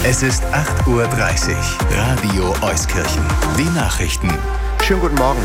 Es ist 8:30 Uhr. Radio Euskirchen. Die Nachrichten. Schönen guten Morgen.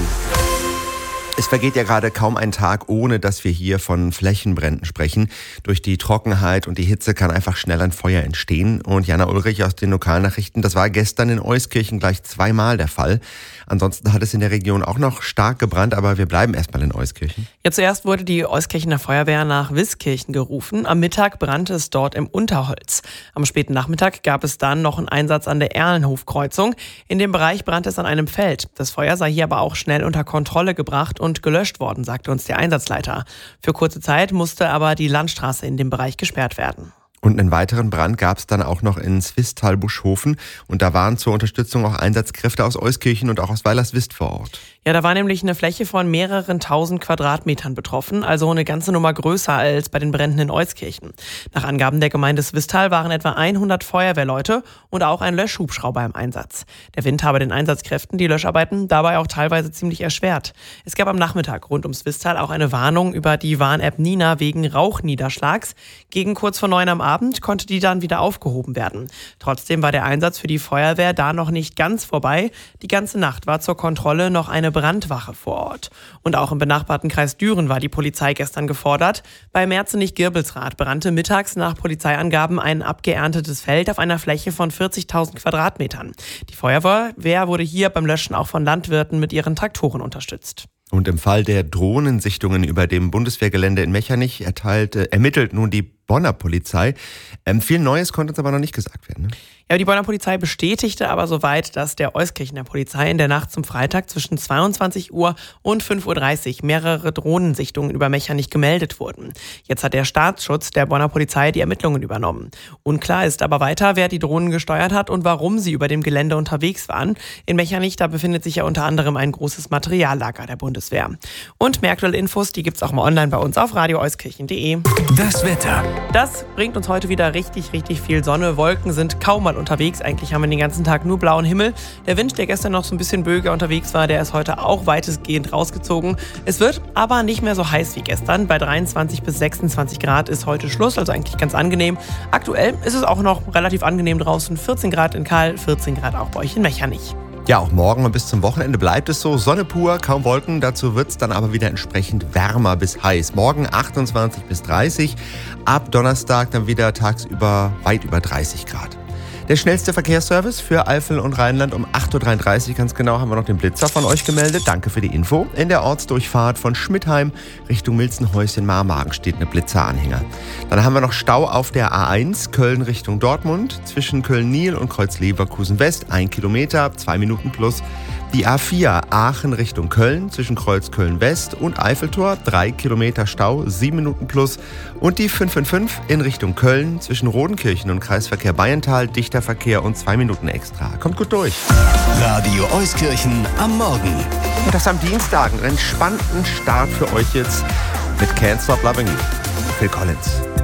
Es vergeht ja gerade kaum ein Tag, ohne dass wir hier von Flächenbränden sprechen. Durch die Trockenheit und die Hitze kann einfach schnell ein Feuer entstehen. Und Jana Ulrich aus den Lokalnachrichten, das war gestern in Euskirchen gleich zweimal der Fall. Ansonsten hat es in der Region auch noch stark gebrannt, aber wir bleiben erstmal in Euskirchen. Ja, zuerst wurde die Euskirchener Feuerwehr nach Wiskirchen gerufen. Am Mittag brannte es dort im Unterholz. Am späten Nachmittag gab es dann noch einen Einsatz an der Erlenhofkreuzung. In dem Bereich brannte es an einem Feld. Das Feuer sei hier aber auch schnell unter Kontrolle gebracht und gelöscht worden, sagte uns der Einsatzleiter. Für kurze Zeit musste aber die Landstraße in dem Bereich gesperrt werden. Und einen weiteren Brand gab es dann auch noch in Swisttal-Buschhofen. Und da waren zur Unterstützung auch Einsatzkräfte aus Euskirchen und auch aus Weilerswist vor Ort. Ja, da war nämlich eine Fläche von mehreren tausend Quadratmetern betroffen, also eine ganze Nummer größer als bei den Bränden in Euskirchen. Nach Angaben der Gemeinde Swisttal waren etwa 100 Feuerwehrleute und auch ein Löschhubschrauber im Einsatz. Der Wind habe den Einsatzkräften die Löscharbeiten dabei auch teilweise ziemlich erschwert. Es gab am Nachmittag rund um Swisttal auch eine Warnung über die Warn-App Nina wegen Rauchniederschlags. Gegen kurz vor 9 am Abend konnte die dann wieder aufgehoben werden. Trotzdem war der Einsatz für die Feuerwehr da noch nicht ganz vorbei. Die ganze Nacht war zur Kontrolle noch eine Brandwache vor Ort. Und auch im benachbarten Kreis Düren war die Polizei gestern gefordert. Bei Merzenich-Girbelsrath brannte mittags nach Polizeiangaben ein abgeerntetes Feld auf einer Fläche von 40.000 Quadratmetern. Die Feuerwehr wurde hier beim Löschen auch von Landwirten mit ihren Traktoren unterstützt. Und im Fall der Drohnensichtungen über dem Bundeswehrgelände in Mechernich ermittelt nun die Bonner Polizei. Viel Neues konnte uns aber noch nicht gesagt werden, ne? Ja, die Bonner Polizei bestätigte aber soweit, dass der Euskirchener Polizei in der Nacht zum Freitag zwischen 22 Uhr und 5:30 Uhr mehrere Drohnensichtungen über Mechernich gemeldet wurden. Jetzt hat der Staatsschutz der Bonner Polizei die Ermittlungen übernommen. Unklar ist aber weiter, wer die Drohnen gesteuert hat und warum sie über dem Gelände unterwegs waren. In Mechernich, da befindet sich ja unter anderem ein großes Materiallager der Bundeswehr. Und mehr aktuelle Infos, die gibt's auch mal online bei uns auf radioeuskirchen.de. Das Wetter. Das bringt uns heute wieder richtig viel Sonne. Wolken sind kaum mal unterwegs. Eigentlich haben wir den ganzen Tag nur blauen Himmel. Der Wind, der gestern noch so ein bisschen böiger unterwegs war, der ist heute auch weitestgehend rausgezogen. Es wird aber nicht mehr so heiß wie gestern. Bei 23 bis 26 Grad ist heute Schluss, also eigentlich ganz angenehm. Aktuell ist es auch noch relativ angenehm draußen. 14 Grad in Kahl, 14 Grad auch bei euch in Mechernich. Ja, auch morgen und bis zum Wochenende bleibt es so. Sonne pur, kaum Wolken. Dazu wird es dann aber wieder entsprechend wärmer bis heiß. Morgen 28 bis 30. Ab Donnerstag dann wieder tagsüber weit über 30 Grad. Der schnellste Verkehrsservice für Eifel und Rheinland um 8:33 Uhr ganz genau haben wir noch den Blitzer von euch gemeldet. Danke für die Info. In der Ortsdurchfahrt von Schmidtheim Richtung Milzenhäuschen-Marmagen steht eine Blitzeranhänger. Dann haben wir noch Stau auf der A1 Köln Richtung Dortmund zwischen Köln-Nil und Kreuz-Leverkusen West 1 Kilometer, 2 Minuten plus. Die A4 Aachen Richtung Köln zwischen Kreuz Köln-West und Eiffeltor 3 Kilometer Stau, 7 Minuten plus. Und die 555 in Richtung Köln zwischen Rodenkirchen und Kreisverkehr Bayental, dichter Verkehr und 2 Minuten extra. Kommt gut durch. Radio Euskirchen am Morgen. Und das am Dienstag. Einen entspannten Start für euch jetzt mit Can't Stop Loving You. Phil Collins.